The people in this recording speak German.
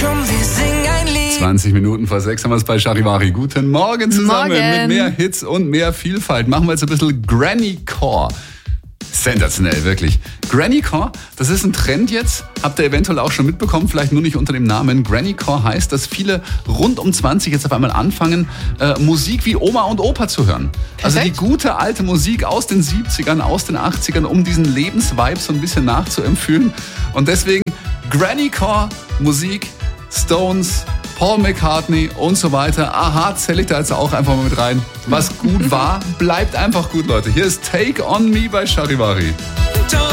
komm, wir singen ein Lied. 20 Minuten vor 6 haben wir es bei Charivari. Guten Morgen zusammen mit mehr Hits und mehr Vielfalt. Machen wir jetzt ein bisschen Grannycore. Sensationell, wirklich. Grannycore, das ist ein Trend jetzt, habt ihr eventuell auch schon mitbekommen, vielleicht nur nicht unter dem Namen. Grannycore heißt, dass viele rund um 20 jetzt auf einmal anfangen, Musik wie Oma und Opa zu hören. Perfekt. Also die gute alte Musik aus den 70ern, aus den 80ern, um diesen Lebensvibe so ein bisschen nachzuempfühlen. Und deswegen Grannycore Musik, Stones, Paul McCartney und so weiter. Aha, zähle ich da jetzt auch einfach mal mit rein. Was gut war, bleibt einfach gut, Leute. Hier ist Take On Me bei Charivari.